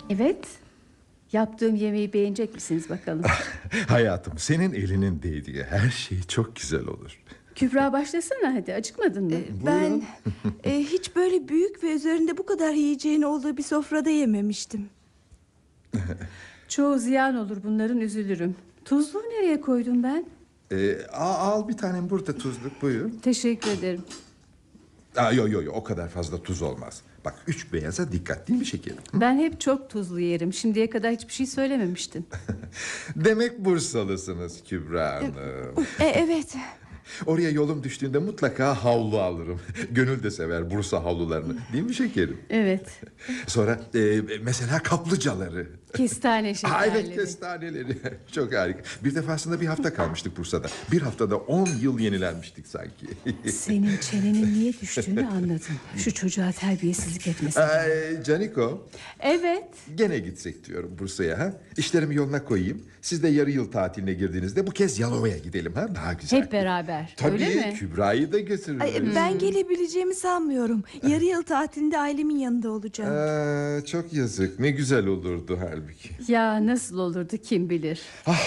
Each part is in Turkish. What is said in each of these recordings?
Evet. Yaptığım yemeği beğenecek misiniz bakalım? Hayatım, senin elinin değdiği her şey çok güzel olur. Kübra başlasana hadi, acıkmadın mı? Ben hiç böyle büyük ve üzerinde bu kadar yiyeceğin olduğu bir sofrada yememiştim. Çoğu ziyan olur, bunların üzülürüm. Tuzluğu nereye koydum ben? Al bir tane burada tuzluk, buyur. Teşekkür ederim. Yo, o kadar fazla tuz olmaz. Bak, 3 beyaza dikkat, değil mi şekerim? Ben hep çok tuzlu yerim. Şimdiye kadar hiçbir şey söylememiştin. Demek Bursalısınız Kübra Hanım. Evet. Oraya yolum düştüğünde mutlaka havlu alırım. Gönül de sever Bursa havlularını, değil mi şekerim? Evet. Sonra mesela kaplıcaları. Kestane şekerleri. Evet, kestaneleri. Çok harika. Bir defasında bir hafta kalmıştık Bursa'da. Bir haftada 10 yıl yenilenmiştik sanki. Senin çenenin niye düştüğünü anladım. Şu çocuğa terbiyesizlik etmesin. Caniko. Evet. Gene gitsek diyorum Bursa'ya. Ha? İşlerimi yoluna koyayım. Siz de yarı yıl tatiline girdiğinizde bu kez Yalova'ya gidelim. Ha? Daha güzel. Hep beraber. Tabii, öyle mi? Kübra'yı da götürürüz. Ben gelebileceğimi sanmıyorum. Yarı yıl tatilinde ailemin yanında olacağım. Çok yazık. Ne güzel olurdu halbuki. Ya nasıl olurdu kim bilir.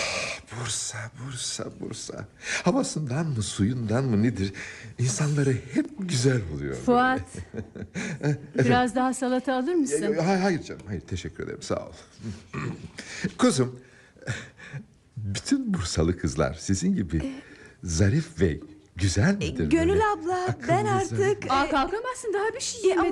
Bursa. Havasından mı, suyundan mı nedir? İnsanları hep güzel oluyor. Fuat. Biraz daha salata alır mısın? Hayır canım, hayır, teşekkür ederim, sağ ol. Kuzum, bütün Bursalı kızlar sizin gibi zarif ve güzel midir? Gönül böyle? abla, ben Akıllı, artık... Kalkamazsın, daha bir şey yemedin.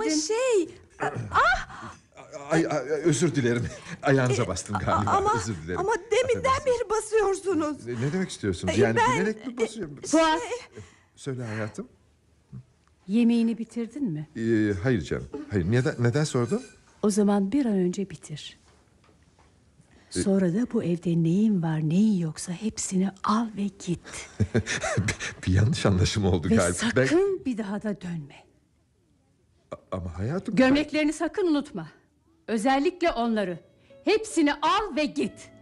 Ama Özür dilerim. Ayağınıza bastım galiba. Özür dilerim. Ama deminden beri basıyorsunuz. Ne demek istiyorsunuz? Yani ben- bilerek mi basıyorum? Fuat. Söyle hayatım. Yemeğini bitirdin mi? Hayır canım. Hayır. Neden sordun? O zaman bir an önce bitir. Sonra da bu evde neyin var neyin yoksa hepsini al ve git. Bir yanlış anlaşılma oldu Ve galiba. sakın bir daha da dönme. Ama hayatım... Gömleklerini sakın unutma. Özellikle onları. Hepsini al ve git.